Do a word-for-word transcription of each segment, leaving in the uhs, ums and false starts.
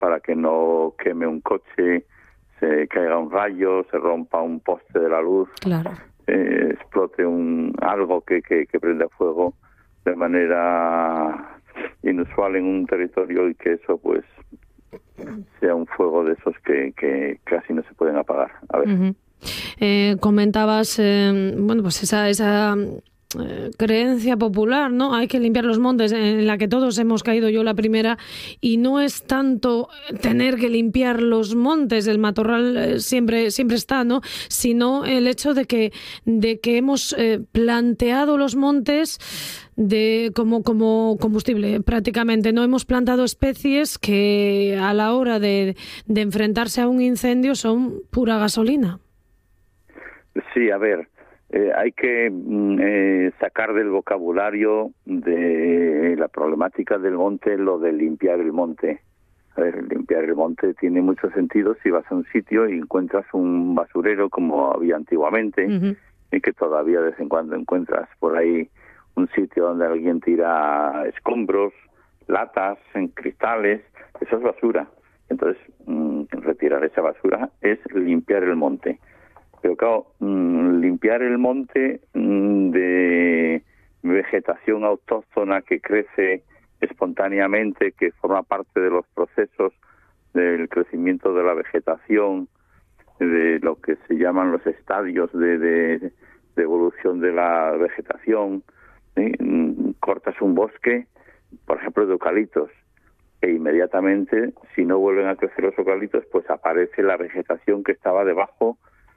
para que no queme un coche, se caiga un rayo, se rompa un poste de la luz, claro. eh, explote un algo que, que, que prenda fuego de manera inusual en un territorio y que eso pues sea un fuego de esos que, que casi no se pueden apagar. A ver. Uh-huh. Eh, comentabas, eh, bueno, pues esa, esa eh, creencia popular, ¿no? Hay que limpiar los montes, en la que todos hemos caído, yo la primera, y no es tanto tener que limpiar los montes, el matorral eh, siempre siempre está, ¿no? Sino el hecho de que de que hemos eh, planteado los montes de como como combustible, prácticamente. No hemos plantado especies que a la hora de, de enfrentarse a un incendio son pura gasolina. Sí, a ver, eh, hay que eh, sacar del vocabulario de la problemática del monte lo de limpiar el monte. A ver, limpiar el monte tiene mucho sentido si vas a un sitio y encuentras un basurero como había antiguamente, uh-huh. y que todavía de vez en cuando encuentras por ahí un sitio donde alguien tira escombros, latas, en cristales, eso es basura. Entonces, mmm, retirar esa basura es limpiar el monte. Pero claro, mmm, limpiar el monte mmm, de vegetación autóctona que crece espontáneamente, que forma parte de los procesos del crecimiento de la vegetación, de lo que se llaman los estadios de, de, de evolución de la vegetación, ¿sí? Cortas un bosque, por ejemplo, de eucaliptos, e inmediatamente, si no vuelven a crecer los eucaliptos, pues aparece la vegetación que estaba debajo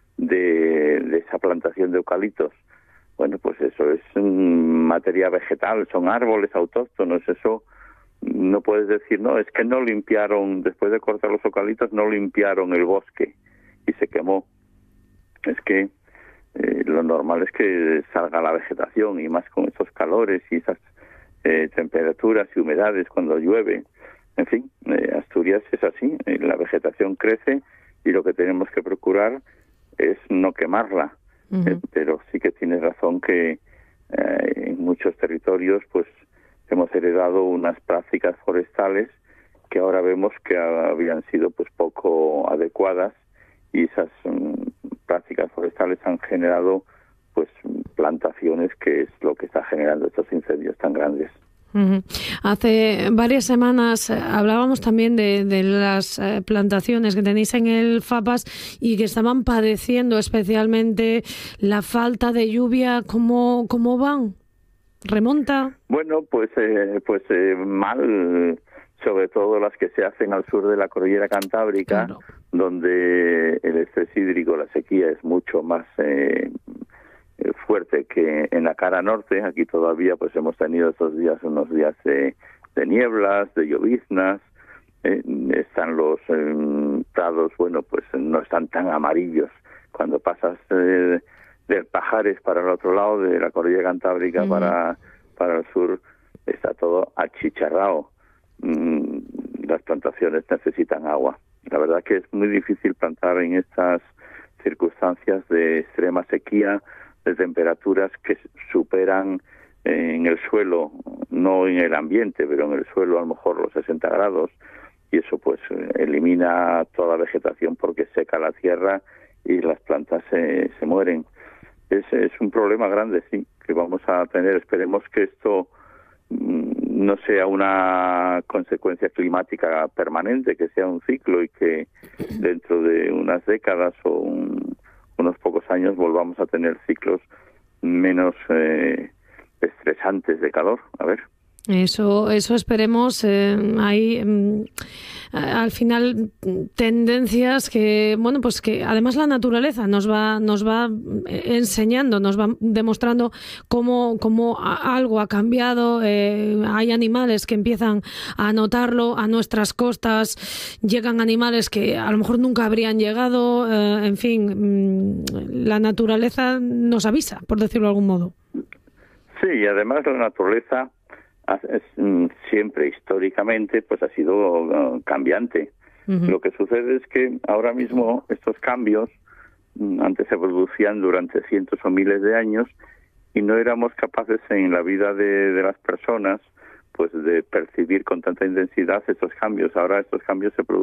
de, de esa plantación de eucaliptos. Bueno, pues eso es um, materia vegetal, son árboles autóctonos, eso no puedes decir, no, es que no limpiaron, después de cortar los eucaliptos, no limpiaron el bosque y se quemó. Es que eh, lo normal es que salga la vegetación, y más con esos calores y esas eh, temperaturas y humedades cuando llueve. En fin, eh, Asturias es así, eh, la vegetación crece y lo que tenemos que procurar es no quemarla. Uh-huh. Eh, pero sí que tienes razón que eh, en muchos territorios pues hemos heredado unas prácticas forestales que ahora vemos que habían sido pues poco adecuadas, y esas um, prácticas forestales han generado pues plantaciones, que es lo que está generando estos incendios tan grandes. Uh-huh. Hace varias semanas hablábamos también de, de las eh, plantaciones que tenéis en el FAPAS y que estaban padeciendo especialmente la falta de lluvia. ¿Cómo, cómo van? ¿Remonta? Bueno, pues eh, pues eh, mal, sobre todo las que se hacen al sur de la cordillera cantábrica, claro, donde el estrés hídrico, la sequía, es mucho más eh, fuerte que en la cara norte. Aquí todavía pues hemos tenido estos días unos días de, de nieblas, de lloviznas, eh, están los eh, prados, bueno, pues no están tan amarillos. Cuando pasas eh, del Pajares para el otro lado, de la cordillera cantábrica, mm. para, para el sur, está todo achicharrado. Mm, las plantaciones necesitan agua. La verdad que es muy difícil plantar en estas circunstancias de extrema sequía, de temperaturas que superan eh, en el suelo, no en el ambiente, pero en el suelo a lo mejor los sesenta grados, y eso pues elimina toda vegetación porque seca la tierra y las plantas se, se mueren. Es, es un problema grande, sí, que vamos a tener. Esperemos que esto mmm, no sea una consecuencia climática permanente, que sea un ciclo y que dentro de unas décadas o un unos pocos años volvamos a tener ciclos menos eh, estresantes de calor. A ver. Eso, eso esperemos. Eh, hay eh, al final tendencias que, bueno, pues que además la naturaleza nos va, nos va enseñando, nos va demostrando cómo, cómo algo ha cambiado. Eh, hay animales que empiezan a notarlo. A nuestras costas llegan animales que a lo mejor nunca habrían llegado. Eh, en fin, la naturaleza nos avisa, por decirlo de algún modo. Sí, y además la naturaleza es, siempre históricamente pues ha sido uh, cambiante. Uh-huh. Lo que sucede es que ahora mismo estos cambios antes se producían durante cientos o miles de años y no éramos capaces en la vida de, de las personas pues de percibir con tanta intensidad estos cambios. Ahora estos cambios se producen